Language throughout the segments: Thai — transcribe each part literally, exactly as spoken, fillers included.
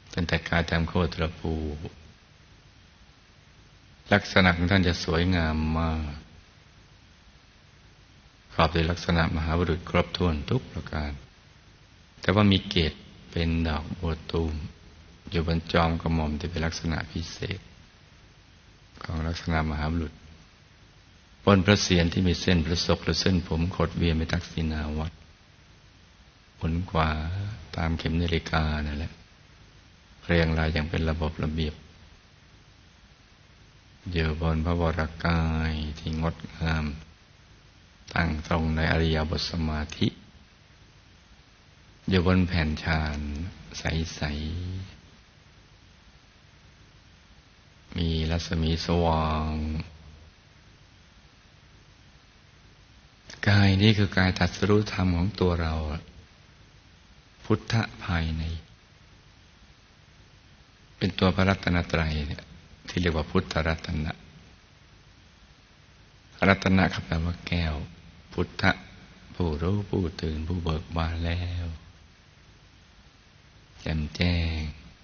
ตั้งแต่กายตามโคตรภูลักษณะของท่านจะสวยงามมากประกอบด้วยลักษณะมหาบุรุษครบถ้วนทุกประการแต่ว่ามีเกศเป็นดอกบัวตูมอยู่บนจอมกระหม่อมที่เป็นลักษณะพิเศษของลักษณะมหาบุรุษบนพระเศียรที่มีเส้นประศกและเส้นผมขดเวียนไปทักษิณาวัตรหมุนขวาตามเข็มนาฬิกานั่นแหละเรียงรายอย่างเป็นระบบระเบียบอยู่บนพระวรกายที่งดงามตั้งตรงในอริยบทสมาธิอยู่บนแผ่นฌานใสๆมีรัศมีสว่างกายนี้คือกายตรัสรู้ธรรมของตัวเราพุทธะภายในเป็นตัวพระรัตนตรัยเนี่ยที่เรียกว่าพุทธรัตนะรัตนะครับแปลว่าแก้วพุทธะผู้รู้ผู้ตื่นผู้เบิกบานแล้วแจ่มแจ้ง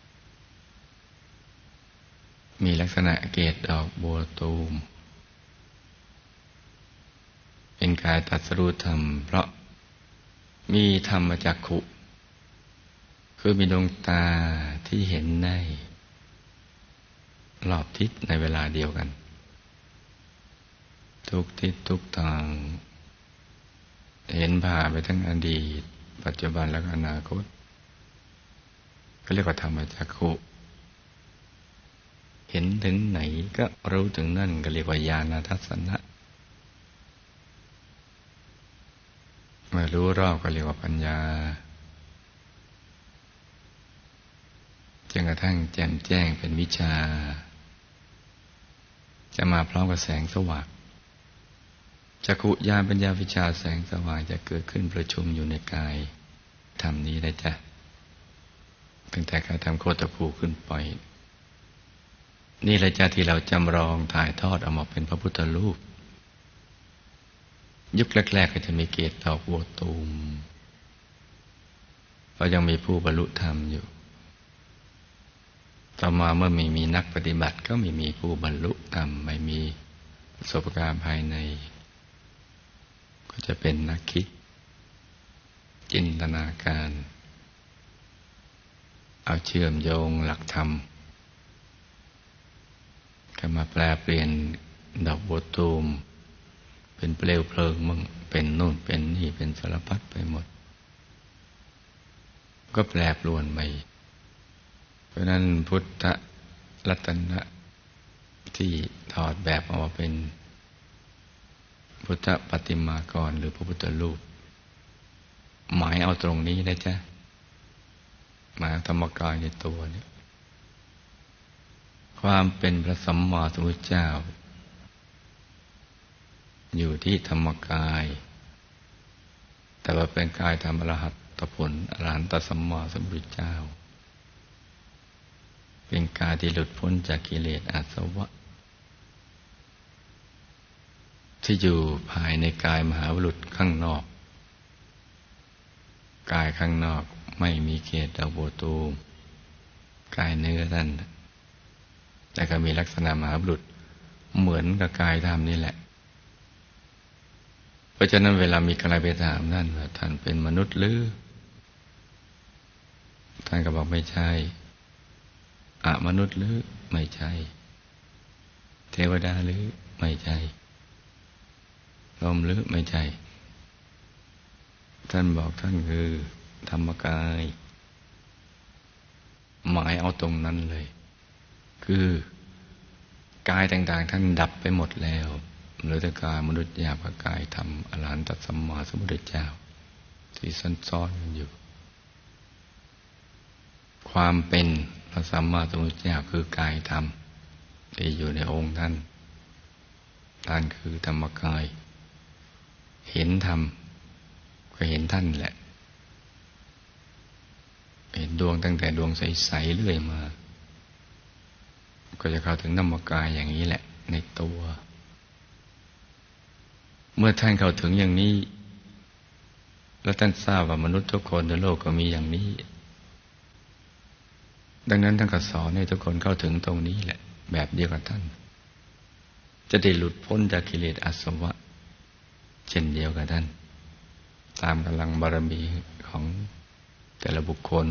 มีลักษณะเกศดอกบัวตูมเป็นกายตรัสรู้ธรรมเพราะมีธรรมจักขุคือมีดวงตาที่เห็นได้รอบทิศในเวลาเดียวกันทุกทิศทุกทางเห็นผ่าไปทั้งอดีตปัจจุบันและอนาคตก็เรียกว่าธรรมจักขุเห็นถึงไหนก็รู้ถึงนั่นก็เรียกว่าญาณทัสสนะเมื่อรู้รอบก็เรียกว่าปัญญาจนกระทั่งแจ่มแจ้งเป็นวิชาจะมาพร้อมกับแสงสว่างจักขุญาณปัญญาวิชาแสงสว่างจะเกิดขึ้นประชุมอยู่ในกายธรรมนี้ได้จ้ะตั้งแต่การทำโคตรภูขึ้นไปนี่แหละจ้ะที่เราจำลองถ่ายทอดออกมาเป็นพระพุทธรูปยุคแรกๆก็จะมีเกศดอกบัวตูมเพราะยังมีผู้บรรลุธรรมอยู่ต่อมาเมื่อไม่มีนักปฏิบัติก็ไม่มีผู้บรรลุธรรมไม่มีประสบการณ์ภายในก็จะเป็นนักคิดจินตนาการเอาเชื่อมโยงหลักธรรมก็มาแปลเปลี่ยนดอกบัวตูมเป็นเปลวเพลิงมั่งเป็นโน่นเป็นนี่เป็นสารพัดไปหมดก็แปรปรวนไปเพราะนั้นพุทธรัตนะที่ถอดแบบออกมาเป็นพุทธปฏิมากรหรือพระพุทธรูปหมายเอาตรงนี้ได้จ้ะหมายธรรมกายในตัวนี้ความเป็นพระสัมมาสัมพุทธเจ้าอยู่ที่ธรรมกายแต่ว่าเป็นกายธรรมอรหัตผลอรหันตสัมมาสัมพุทธเจ้าเป็นกายที่หลุดพ้นจากกิเลสอาสวะที่อยู่ภายในกายมหาบุรุษข้างนอกกายข้างนอกไม่มีเกศดอกบัวตูมกายเนื้อท่านแต่ก็มีลักษณะมหาบุรุษเหมือนกับกายธรรมนี่แหละเพราะฉะนั้นเวลามีใครไปถามท่านว่าท่านเป็นมนุษย์หรือท่านก็บอกไม่ใช่อะมนุษย์หรือไม่ใช่เทวดาหรือไม่ใช่ลมหรือไม่ใช่ท่านบอกท่านคือธรรมกายหมายเอาตรงนั้นเลยคือกายต่างๆท่านดับไปหมดแล้วเหลือแต่กายมนุษย์หยาบกับกายธรรมอรหันตสัมมาสัมพุทธเจ้าที่ซ้อนๆอยู่ความเป็นพระสัมมาสัมพุทธเจ้าคือกายธรรมที่อยู่ในองค์ท่านท่านคือธรรมกายเห็นธรรมก็เห็นท่านแหละเห็นดวงตั้งแต่ดวงใสๆเรื่อยมาก็จะเข้าถึงธรรมกายอย่างนี้แหละในตัวเมื่อท่านเข้าถึงอย่างนี้แล้วท่านทราบว่ามนุษย์ทุกคนในโลกก็มีอย่างนี้ดังนั้นท่านก็สอนให้ทุกคนเข้าถึงตรงนี้แหละแบบเดียวกับท่านจะได้หลุดพ้นจากกิเลสอาสวะเช่นเดียวกับท่านตามกำลังบารมีของแต่ละบุคคล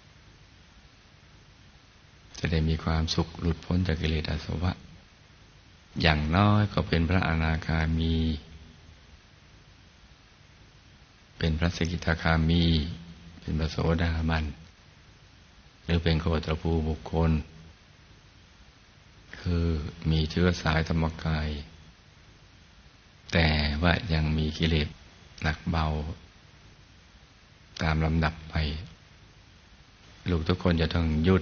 จะได้มีความสุขหลุดพ้นจากกิเลสอาสวะอย่างน้อยก็เป็นพระอนาคามีเป็นพระสกิทาคามีเป็นพระโสดาบันหรือเป็นโคตรภูบุคคลคือมีเชื้อสายธรรมกายแต่ว่ายังมีกิเลสหนักเบาตามลำดับไปลูกทุกคนจะต้องหยุด